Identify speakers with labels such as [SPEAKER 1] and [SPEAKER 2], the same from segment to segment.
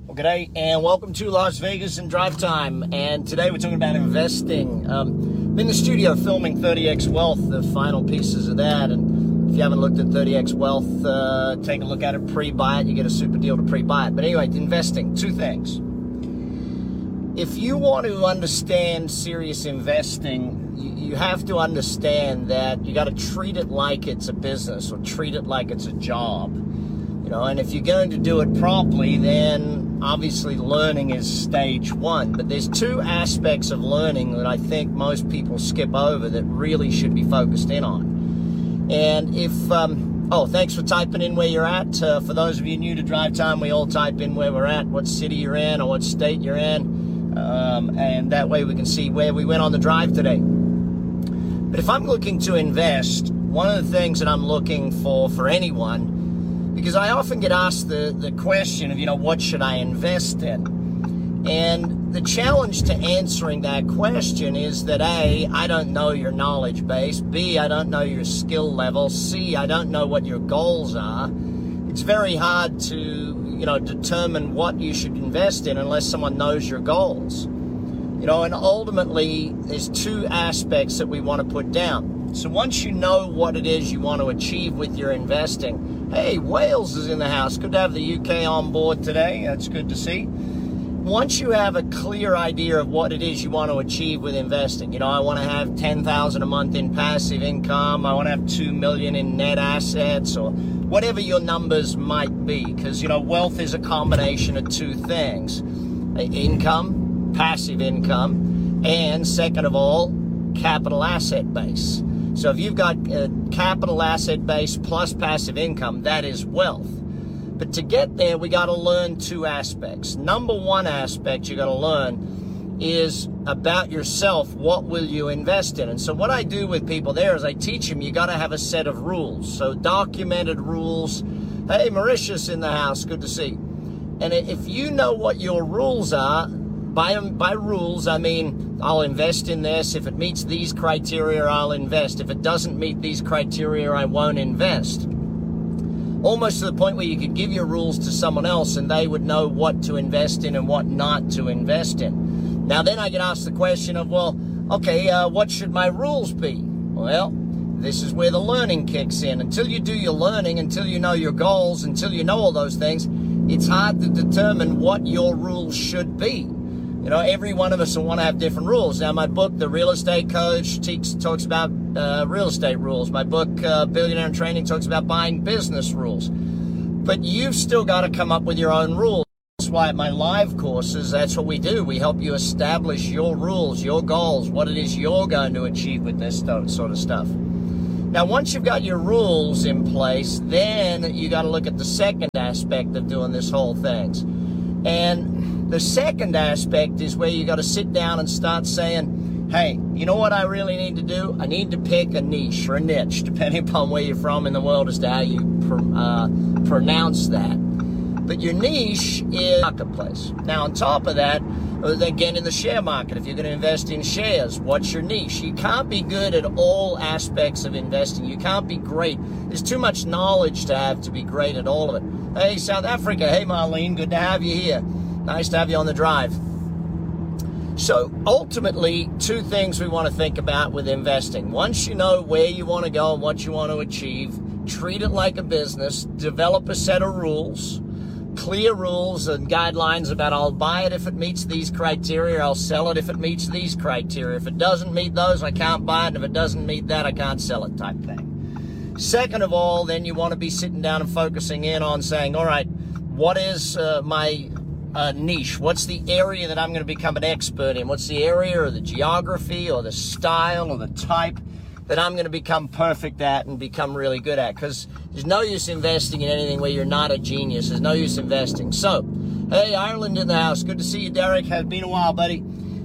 [SPEAKER 1] Well, g'day and welcome to Las Vegas in Drive Time. And today we're talking about investing. I'm in the studio filming 30X Wealth, the final pieces of that. And if you haven't looked at 30X Wealth, take a look at it, pre-buy it. You get a super deal to pre-buy it. But anyway, investing, two things. If you want to understand serious investing, you have to understand that you got to treat it like it's a business or treat it like it's a job. You know, and if you're going to do it properly, then obviously learning is stage one. But there's two aspects of learning that I think most people skip over that really should be focused in on. And if, thanks for typing in where you're at. For those of you new to Drive Time, we all type in where we're at, what city you're in or what state you're in. And that way we can see where we went on the drive today. But if I'm looking to invest, one of the things that I'm looking for anyone, because I often get asked the question of, what should I invest in? And the challenge to answering that question is that A, I don't know your knowledge base. B, I don't know your skill level. C, I don't know what your goals are. It's very hard to, determine what you should invest in unless someone knows your goals. And ultimately, there's two aspects that we want to put down. So once you know what it is you want to achieve with your investing, hey, Wales is in the house. Good to have the UK on board today. That's good to see. Once you have a clear idea of what it is you want to achieve with investing, I want to have $10,000 a month in passive income. I want to have $2 million in net assets or whatever your numbers might be. Because, wealth is a combination of two things. Income, passive income, and second of all, capital asset base. So if you've got a capital asset base plus passive income, that is wealth. But to get there, we got to learn two aspects. Number one aspect you got to learn is about yourself. What will you invest in? And so what I do with people there is I teach them you got to have a set of rules. So documented rules. Hey, Mauritius in the house. Good to see. And if you know what your rules are, by rules, I mean, I'll invest in this. If it meets these criteria, I'll invest. If it doesn't meet these criteria, I won't invest. Almost to the point where you could give your rules to someone else and they would know what to invest in and what not to invest in. Now, then I get asked the question of, what should my rules be? Well, this is where the learning kicks in. Until you do your learning, until you know your goals, until you know all those things, it's hard to determine what your rules should be. Every one of us will want to have different rules. Now, my book, The Real Estate Coach, talks about real estate rules. My book, Billionaire in Training, talks about buying business rules. But you've still got to come up with your own rules. That's why at my live courses, that's what we do. We help you establish your rules, your goals, what it is you're going to achieve with this sort of stuff. Now, once you've got your rules in place, then you got to look at the second aspect of doing this whole thing. And the second aspect is where you got to sit down and start saying, hey, you know what I really need to do? I need to pick a niche or a niche, depending upon where you're from in the world as to how you pronounce that. But your niche is marketplace. Now, on top of that, again, in the share market, if you're going to invest in shares, what's your niche? You can't be good at all aspects of investing. You can't be great. There's too much knowledge to have to be great at all of it. Hey, South Africa. Hey, Marlene. Good to have you here. Nice to have you on the drive. So ultimately, two things we want to think about with investing. Once you know where you want to go and what you want to achieve, treat it like a business, develop a set of rules, clear rules and guidelines about I'll buy it if it meets these criteria, I'll sell it if it meets these criteria. If it doesn't meet those, I can't buy it, and if it doesn't meet that, I can't sell it type thing. Second of all, then you want to be sitting down and focusing in on saying, all right, what is my niche? What's the area that I'm going to become an expert in? What's the area or the geography or the style or the type that I'm going to become perfect at and become really good at? Because there's no use investing in anything where you're not a genius. There's no use investing. So, hey, Ireland in the house. Good to see you, Derek. Has been a while, buddy.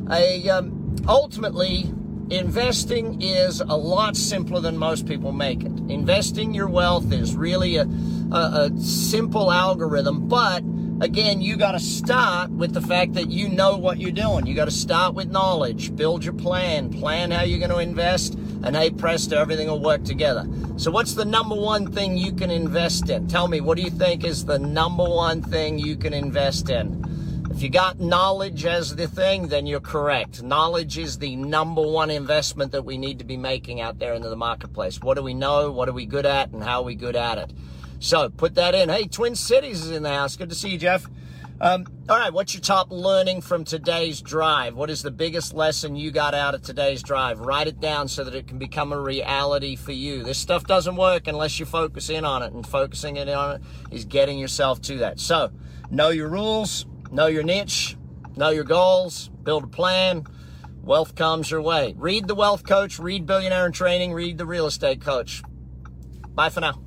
[SPEAKER 1] Ultimately, investing is a lot simpler than most people make it. Investing your wealth is really a simple algorithm, but again, you got to start with the fact that you know what you're doing. You got to start with knowledge, build your plan how you're going to invest, and hey presto, everything will work together. So what's the number one thing you can invest in? Tell me, what do you think is the number one thing you can invest in? If you got knowledge as the thing, then you're correct. Knowledge is the number one investment that we need to be making out there into the marketplace. What do we know? What are we good at? And how are we good at it? So put that in. Hey, Twin Cities is in the house. Good to see you, Jeff. All right, what's your top learning from today's drive? What is the biggest lesson you got out of today's drive? Write it down so that it can become a reality for you. This stuff doesn't work unless you focus in on it, and focusing in on it is getting yourself to that. So know your rules. Know your niche, know your goals, build a plan, wealth comes your way. Read The Wealth Coach, read Billionaire in Training, read The Real Estate Coach. Bye for now.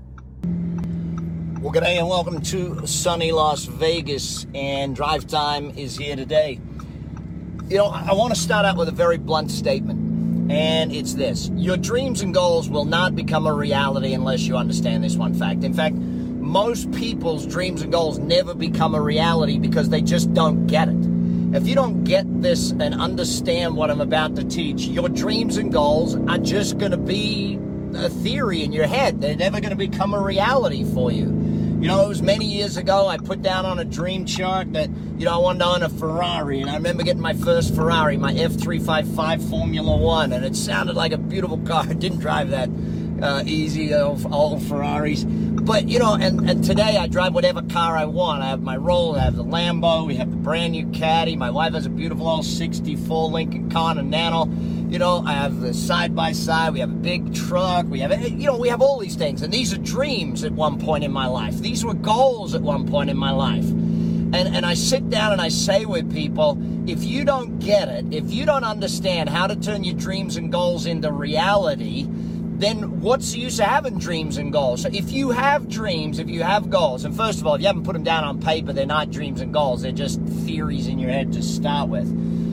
[SPEAKER 1] Well, good day and welcome to sunny Las Vegas, and Drive Time is here today. You know, I want to start out with a very blunt statement, and it's this. Your dreams and goals will not become a reality unless you understand this one fact. In fact, most people's dreams and goals never become a reality because they just don't get it. If you don't get this and understand what I'm about to teach, your dreams and goals are just going to be a theory in your head. They're never going to become a reality for you. You know, it was many years ago, I put down on a dream chart that, you know, I wanted to own a Ferrari. And I remember getting my first Ferrari, my F355 Formula One. And it sounded like a beautiful car. I didn't drive that easy, old Ferraris. But, you know, and today I drive whatever car I want. I have my Roll, I have the Lambo, we have the brand new Caddy. My wife has a beautiful old 64 Lincoln Continental. You know, I have the side-by-side, we have a big truck, we have all these things. And these are dreams at one point in my life. These were goals at one point in my life. And I sit down and I say with people, if you don't get it, if you don't understand how to turn your dreams and goals into reality, then what's the use of having dreams and goals? So if you have dreams, if you have goals, and first of all, if you haven't put them down on paper, they're not dreams and goals. They're just theories in your head to start with.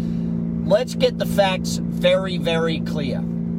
[SPEAKER 1] Let's get the facts very, very clear.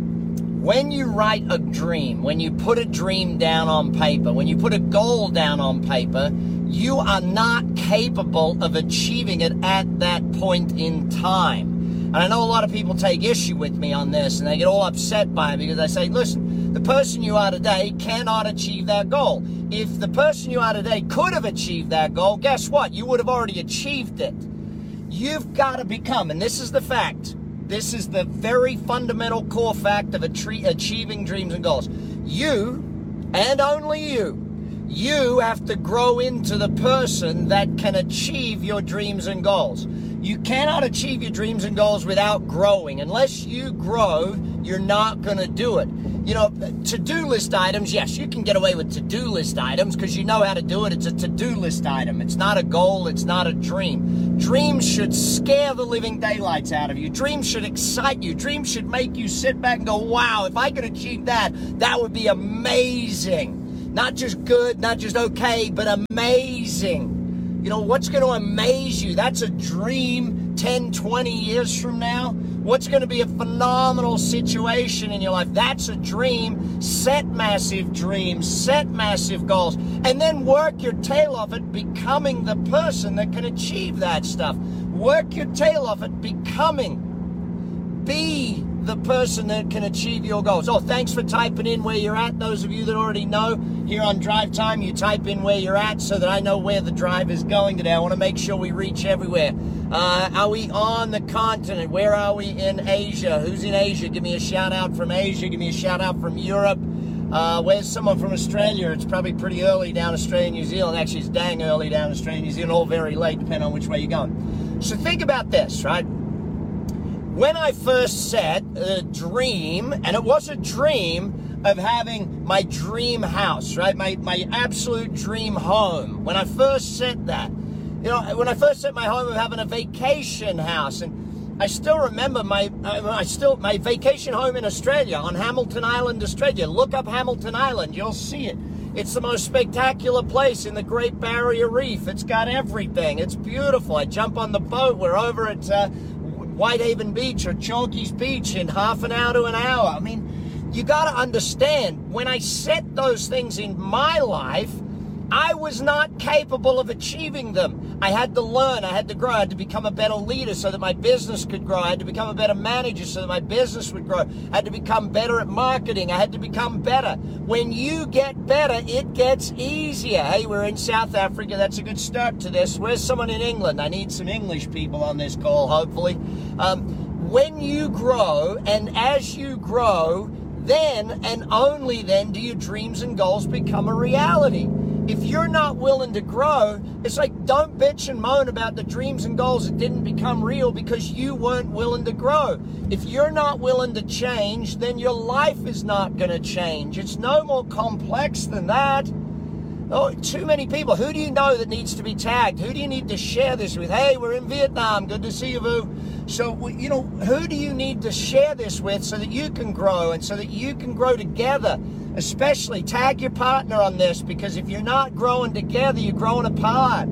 [SPEAKER 1] When you write a dream, when you put a dream down on paper, when you put a goal down on paper, you are not capable of achieving it at that point in time. And I know a lot of people take issue with me on this, and they get all upset by it because I say, listen, the person you are today cannot achieve that goal. If the person you are today could have achieved that goal, guess what? You would have already achieved it. You've got to become, and this is the fact, this is the very fundamental core fact of achieving dreams and goals. You, and only you have to grow into the person that can achieve your dreams and goals. You cannot achieve your dreams and goals without growing. Unless you grow, you're not going to do it. You know, to-do list items, yes, you can get away with to-do list items because you know how to do it. It's a to-do list item. It's not a goal. It's not a dream. Dreams should scare the living daylights out of you. Dreams should excite you. Dreams should make you sit back and go, wow, if I could achieve that, that would be amazing. Not just good, not just okay, but amazing. You know, what's going to amaze you? That's a dream 10, 20 years from now. What's going to be a phenomenal situation in your life? That's a dream. Set massive dreams, set massive goals, and then work your tail off at becoming the person that can achieve that stuff. Work your tail off at becoming. Be the person that can achieve your goals. Oh, thanks for typing in where you're at. Those of you that already know, here on Drive Time, you type in where you're at so that I know where the drive is going today. I want to make sure we reach everywhere. Are we on the continent? Where are we in Asia? Who's in Asia? Give me a shout out from Asia. Give me a shout out from Europe. Where's someone from Australia? It's probably pretty early down Australia, New Zealand. Actually, it's dang early down Australia, New Zealand. All very late, depending on which way you're going. So think about this, right? When I first set a dream, and it was a dream of having my dream house, right? My absolute dream home. When I first set that, you know, when I first set my home of having a vacation house, and I still remember my vacation home in Australia, on Hamilton Island, Australia. Look up Hamilton Island, you'll see it. It's the most spectacular place in the Great Barrier Reef. It's got everything. It's beautiful. I jump on the boat. We're over at Whitehaven Beach or Chalkies Beach in half an hour to an hour. I mean, you got to understand, when I set those things in my life, I was not capable of achieving them. I had to learn, I had to grow, I had to become a better leader so that my business could grow. I had to become a better manager so that my business would grow. I had to become better at marketing. I had to become better. When you get better, it gets easier. Hey, we're in South Africa. That's a good start to this. Where's someone in England? I need some English people on this call, hopefully. When you grow, and as you grow, then and only then do your dreams and goals become a reality. If you're not willing to grow, it's like, don't bitch and moan about the dreams and goals that didn't become real because you weren't willing to grow. If you're not willing to change, then your life is not going to change. It's no more complex than that. Oh, too many people. Who do you know that needs to be tagged? Who do you need to share this with? Hey, we're in Vietnam. Good to see you, Vu. So, who do you need to share this with so that you can grow and so that you can grow together? Especially tag your partner on this, because if you're not growing together, you're growing apart.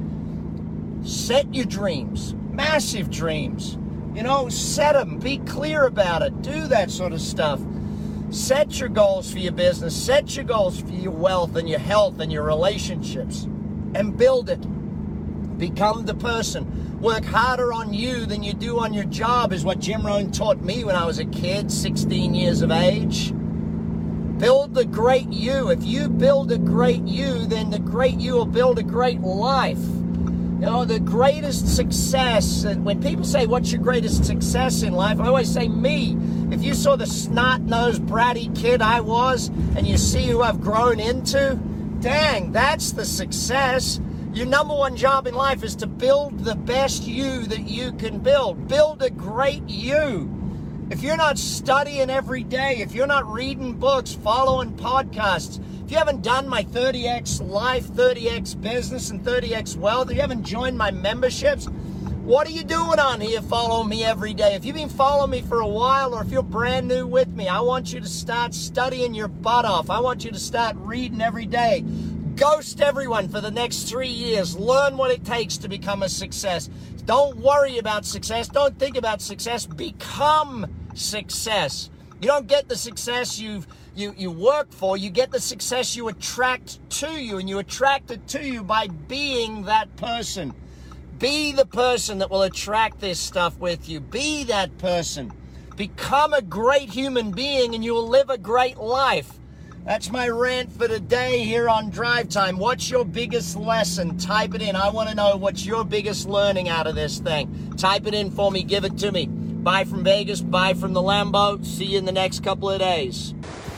[SPEAKER 1] Set your dreams, massive dreams. Set them. Be clear about it. Do that sort of stuff. Set your goals for your business. Set your goals for your wealth and your health and your relationships, and build it. Become the person. Work harder on you than you do on your job is what Jim Rohn taught me when I was a kid, 16 years of age. Build the great you. If you build a great you, then the great you will build a great life. The greatest success, and when people say, what's your greatest success in life? I always say me. If you saw the snot-nosed, bratty kid I was, and you see who I've grown into, dang, that's the success. Your number one job in life is to build the best you that you can build. Build a great you. If you're not studying every day, if you're not reading books, following podcasts, if you haven't done my 30X life, 30X business, and 30X wealth, if you haven't joined my memberships, what are you doing on here following me every day? If you've been following me for a while, or if you're brand new with me, I want you to start studying your butt off. I want you to start reading every day. Ghost everyone for the next 3 years. Learn what it takes to become a success. Don't worry about success. Don't think about success. Become success. You don't get the success you work for. You get the success you attract to you, and you attract it to you by being that person. Be the person that will attract this stuff with you. Be that person. Become a great human being, and you will live a great life. That's my rant for today here on Drive Time. What's your biggest lesson? Type it in. I want to know what's your biggest learning out of this thing. Type it in for me. Give it to me. Bye from Vegas. Bye from the Lambo. See you in the next couple of days.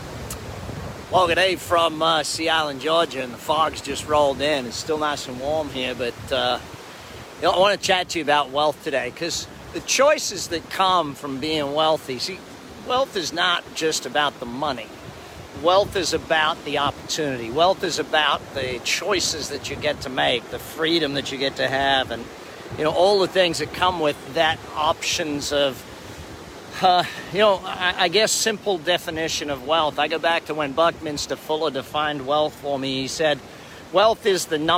[SPEAKER 1] Well, good day from Sea Island, Georgia, and the fog's just rolled in. It's still nice and warm here, but I want to chat to you about wealth today, because the choices that come from being wealthy. See, wealth is not just about the money. Wealth is about the opportunity. Wealth is about the choices that you get to make, the freedom that you get to have, and all the things that come with that options of, I guess simple definition of wealth. I go back to when Buckminster Fuller defined wealth for me. He said, wealth is the number